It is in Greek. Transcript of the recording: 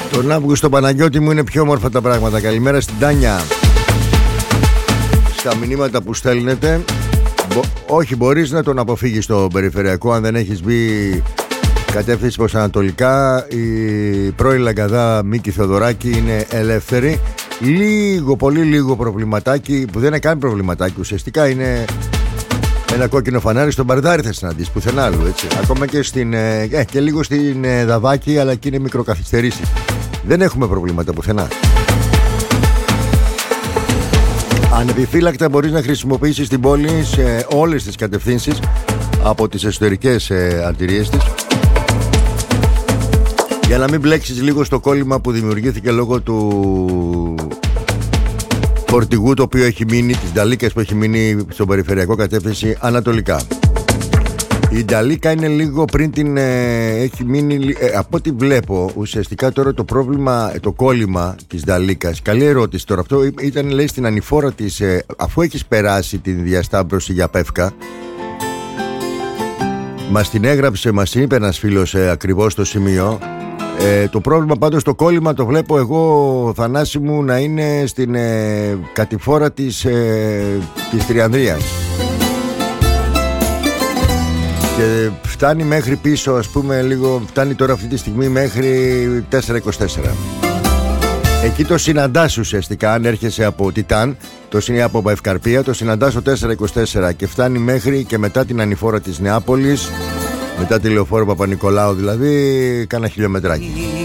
Τον Αύγουστο Παναγιώτη μου είναι πιο όμορφα τα πράγματα. Καλημέρα στην Τάνια. Στα μηνύματα που στέλνετε, όχι, μπορείς να τον αποφύγεις στο περιφερειακό αν δεν έχεις μπει κατεύθυνση προς ανατολικά. Η πρώην Λαγκαδά Μίκη Θεοδωράκη είναι ελεύθερη. Λίγο, πολύ λίγο προβληματάκι, που δεν είναι καν προβληματάκι, ουσιαστικά είναι ένα κόκκινο φανάρι. Στον Μπαρδάρι θα συναντήσεις, πουθενά άλλου, έτσι. Ακόμα και και λίγο στην Δαβάκη, αλλά εκεί είναι μικροκαθυστερήσεις. Δεν έχουμε προβλήματα πουθενά. Ανεπιφύλακτα μπορείς να χρησιμοποιήσεις την πόλη σε όλες τις κατευθύνσεις από τις εσωτερικές αρτηρίες της, για να μην μπλέξεις λίγο στο κόλλημα που δημιουργήθηκε λόγω του φορτηγού το οποίο έχει μείνει, της Νταλίκας που έχει μείνει στον περιφερειακό κατεύθυνση ανατολικά. Η Νταλίκα είναι λίγο πριν την έχει μείνει, από ό,τι βλέπω ουσιαστικά τώρα το πρόβλημα, το κόλλημα της Νταλίκας. Καλή ερώτηση τώρα. Αυτό ήταν, λέει, στην ανηφόρα της, αφού έχεις περάσει την διασταύρωση για Πεύκα. Μας την έγραψε, μας είπε ένας φίλος ακριβώς το σημείο. Το πρόβλημα πάντως, το κόλλημα το βλέπω εγώ, Θανάση μου, να είναι στην κατηφόρα της Τριανδρίας. Και φτάνει μέχρι πίσω, ας πούμε, λίγο, φτάνει τώρα αυτή τη στιγμή μέχρι 424. Εκεί το συναντάς ουσιαστικά, αν έρχεσαι από Τιτάν, από Ευκαρπία, το συναντάς το 424 και φτάνει μέχρι και μετά την ανηφόρα της Νεάπολης, μετά τη λεωφόρο Παπα-Νικολάου, δηλαδή κάνα χιλιομετράκι.